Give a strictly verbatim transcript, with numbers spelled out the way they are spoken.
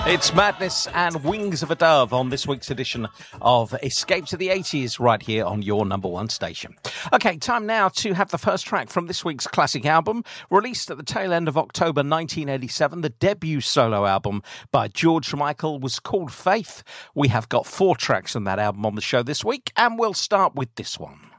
It's Madness and Wings of a Dove on this week's edition of Escape to the eighties right here on your number one station. Okay, time now to have the first track from this week's classic album, released at the tail end of October nineteen eighty-seven. The debut solo album by George Michael was called Faith. We have got four tracks from that album on the show this week, and we'll start with this one.